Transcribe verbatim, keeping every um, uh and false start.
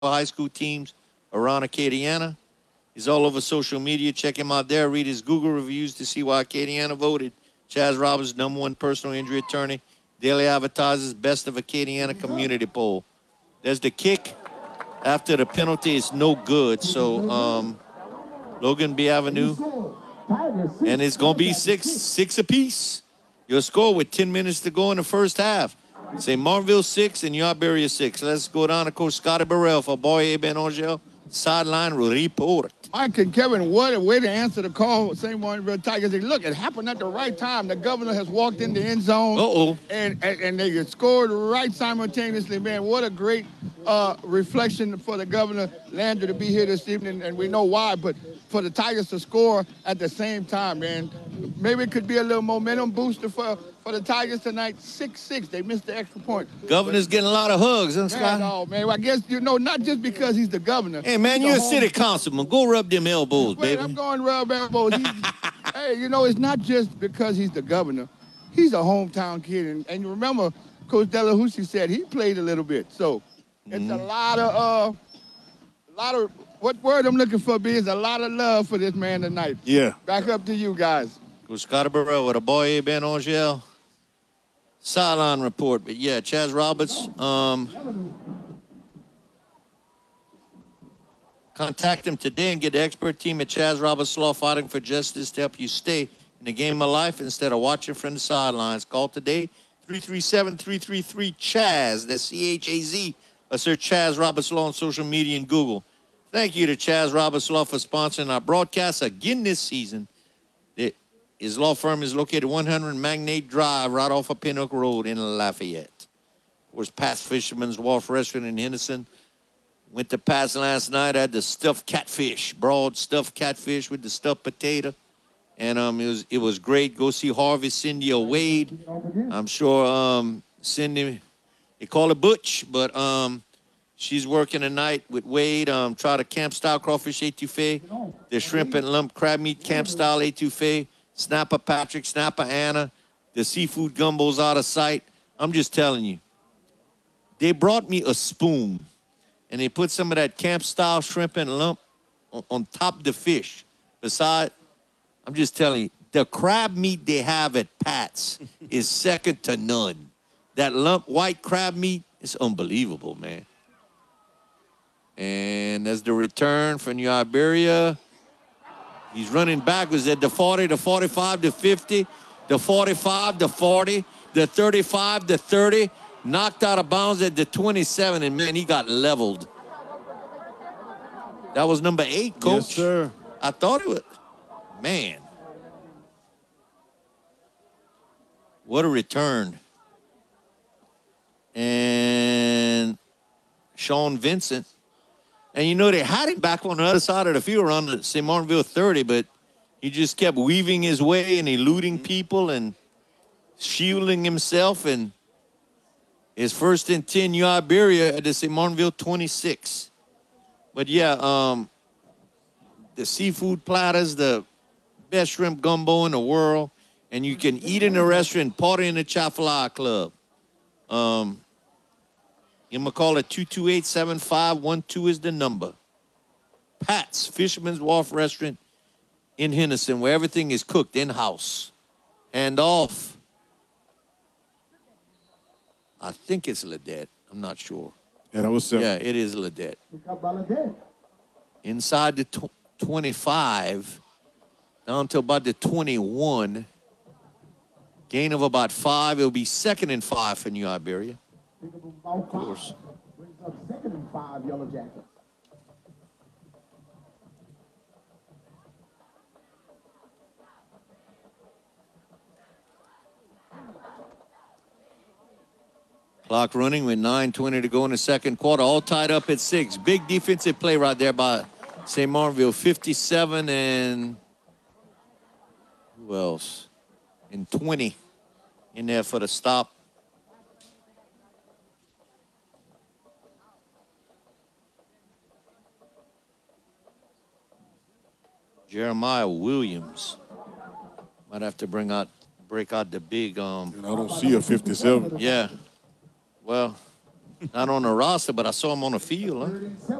high school teams around Acadiana. He's all over social media. Check him out there. Read his Google reviews to see why Acadiana voted Chaz Roberts number one personal injury attorney. Daily Advertiser's Best of Acadiana Community Poll. There's the kick. After the penalty, it's no good. So um, Logan B. Avenue. And it's going to be six, six apiece. Your score with ten minutes to go in the first half. Say Marville six and Yardberry six. Let's go down to Coach Scotty Burrell for Boye Ben Angel. Sideline report. Mike and Kevin, what a way to answer the call. Same one, Tigers. Look, it happened at the right time. The governor has walked in the end zone. Uh-oh. And, and, and they scored right simultaneously, man. What a great uh, reflection for the governor, Landry, to be here this evening. And we know why, but for the Tigers to score at the same time, man. Maybe it could be a little momentum booster for, for the Tigers tonight. six six. They missed the extra point. Governor's but, getting a lot of hugs, huh, Scott? Man, oh, man. Well, I guess, you know, not just because he's the governor. Hey, man, you're a city councilman. Go rub them elbows, Wait, baby. I'm going rub elbows. Hey, you know, it's not just because he's the governor. He's a hometown kid. And, and remember, Coach Delahousie said he played a little bit. So it's mm-hmm. a lot of, uh, a lot of, what word I'm looking for, B, is a lot of love for this man tonight. Yeah. Back up to you guys. Coach Scotty Burrell with a Boye Ben Angel sideline report. But, yeah, Chaz Roberts, um, contact him today and get the expert team at Chaz Roberts Law Fighting for Justice to help you stay in the game of life instead of watching from the sidelines. Call today, three three seven, three three three, CHAZ. That's C H A Z. Or search Chaz Roberts Law on social media and Google. Thank you to Chaz Roberts Law for sponsoring our broadcast again this season. It, his law firm is located one hundred Magnate Drive, right off of Pinnock Road in Lafayette. Of course, Pat's Fisherman's Wharf Restaurant in Henderson. Went to Pat's last night. I had the stuffed catfish, broad stuffed catfish with the stuffed potato. And um, it was it was great. Go see Harvey, Cindy, or Wade. I'm sure um, Cindy, they call her Butch, but um, she's working tonight with Wade. Um, try the camp-style crawfish etouffee, the shrimp and lump crab meat camp-style etouffee, Snapper Patrick, Snapper Anna, the seafood gumbo's out of sight. I'm just telling you. They brought me a spoon. And they put some of that camp-style shrimp and lump on, on top of the fish. Besides, I'm just telling you, the crab meat they have at Pat's is second to none. That lump white crab meat is unbelievable, man. And that's the return for New Iberia. He's running backwards at the forty, the forty-five, the fifty, the forty-five, the forty, the thirty-five, the thirty. Knocked out of bounds at the twenty-seven, and, man, he got leveled. That was number eight, Coach. Yes, sir. I thought it was, man. What a return. And Sean Vincent. And, you know, they had him back on the other side of the field around the Saint Martinville thirty, but he just kept weaving his way and eluding people and shielding himself, and his first and ten, New Iberia at the Saint Martinville twenty-six. But, yeah, um, the seafood platters, the best shrimp gumbo in the world, and you can eat in the restaurant, party in the Chafalaya Club. Um, you can call it two two eight, seven five one two is the number. Pat's Fisherman's Wharf Restaurant in Henderson, where everything is cooked in-house. Hand off. I think it's Ledette. I'm not sure. Yeah, that was simple. Yeah, it is Ledette. Inside the tw- twenty-five, down to about the twenty-one. Gain of about five. It'll be second and five for New Iberia. Of course. Second and five, Yellow Jackets. Clock running with nine twenty to go in the second quarter. All tied up at six. Big defensive play right there by Saint Martinville. fifty-seven and who else? And twenty in there for the stop. Jeremiah Williams. Might have to bring out, break out the big. Um, And I don't see a fifty-seven. Yeah. Well, Not on the roster, but I saw him on the field. Huh?